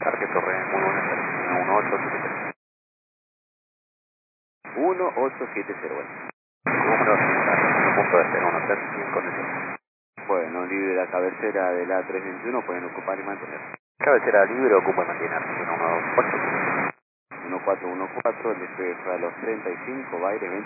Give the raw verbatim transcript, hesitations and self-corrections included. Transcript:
Parque Torre, muy buenas tardes, uno ocho siete cero. uno ocho siete cero, bueno. Número uno punto de cero uno tres en condiciones. Bueno, libre la cabecera de la trescientos veintiuno, pueden ocupar y mantener. Cabecera libre, ocupa y mantiene Argentina uno dos ocho. uno cuatro uno cuatro, el despegue fue a los treinta y cinco, baile